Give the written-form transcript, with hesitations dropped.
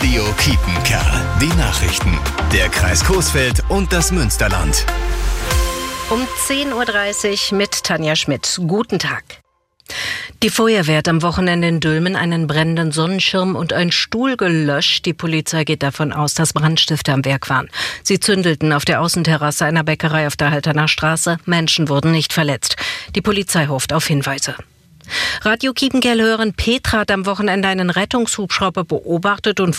Radio Kiepenkerl. Die Nachrichten. Der Kreis Coesfeld und das Münsterland. Um 10.30 Uhr mit Tanja Schmidt. Guten Tag. Die Feuerwehr hat am Wochenende in Dülmen einen brennenden Sonnenschirm und einen Stuhl gelöscht. Die Polizei geht davon aus, dass Brandstifter am Werk waren. Sie zündelten auf der Außenterrasse einer Bäckerei auf der Halterner Straße. Menschen wurden nicht verletzt. Die Polizei hofft auf Hinweise. Radio Kiepenkerl-Hörerin Petra hat am Wochenende einen Rettungshubschrauber beobachtet und